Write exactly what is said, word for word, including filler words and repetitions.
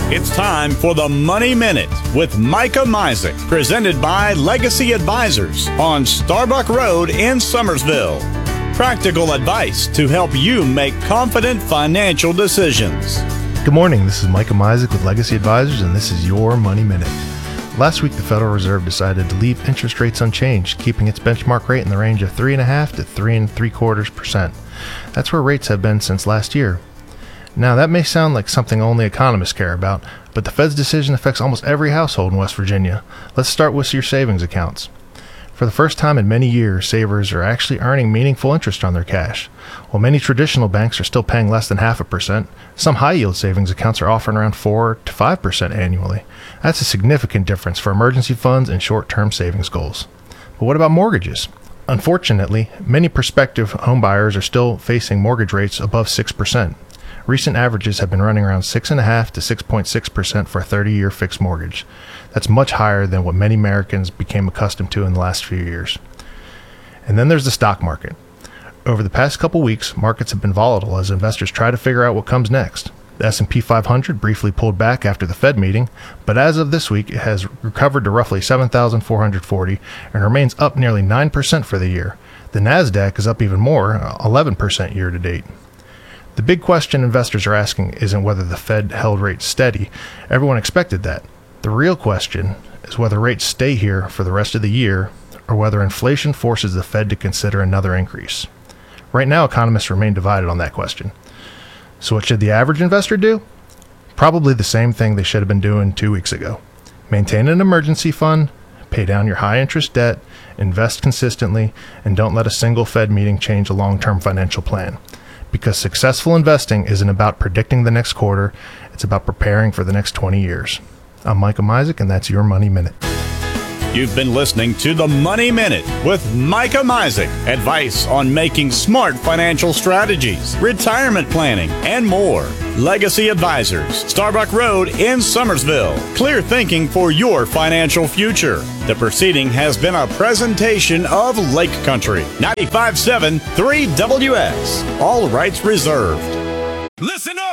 It's time for the Money Minute with Micah Misek, presented by Legacy Advisors on Starbuck Road in Summersville. Practical advice to help you make confident financial decisions. Good morning, this is Micah Misek with Legacy Advisors, and this is your Money Minute. Last week, the Federal Reserve decided to leave interest rates unchanged, keeping its benchmark rate in the range of three point five to three and three quarters percent. That's where rates have been since last year. Now, that may sound like something only economists care about, but the Fed's decision affects almost every household in West Virginia. Let's start with your savings accounts. For the first time in many years, savers are actually earning meaningful interest on their cash. While many traditional banks are still paying less than half a percent, some high-yield savings accounts are offering around four to five percent annually. That's a significant difference for emergency funds and short-term savings goals. But what about mortgages? Unfortunately, many prospective homebuyers are still facing mortgage rates above six percent. Recent averages have been running around six point five to six point six percent for a thirty-year fixed mortgage. That's much higher than what many Americans became accustomed to in the last few years. And then there's the stock market. Over the past couple weeks, markets have been volatile as investors try to figure out what comes next. The S and P five hundred briefly pulled back after the Fed meeting, but as of this week, it has recovered to roughly seven thousand four hundred forty and remains up nearly nine percent for the year. The NASDAQ is up even more, eleven percent year to date. The big question investors are asking isn't whether the Fed held rates steady. Everyone expected that. The real question is whether rates stay here for the rest of the year or whether inflation forces the Fed to consider another increase. Right now, economists remain divided on that question. So what should the average investor do? Probably the same thing they should have been doing two weeks ago. Maintain an emergency fund, pay down your high-interest debt, invest consistently, and don't let a single Fed meeting change a long-term financial plan. Because successful investing isn't about predicting the next quarter, it's about preparing for the next twenty years. I'm Micah Misek, and that's your Money Minute. You've been listening to the Money Minute with Micah Misek. Advice on making smart financial strategies, retirement planning, and more. Legacy Advisors, Starbuck Road in Summersville. Clear thinking for your financial future. The proceeding has been a presentation of Lake Country. ninety-five point seven three W S. All rights reserved. Listen up!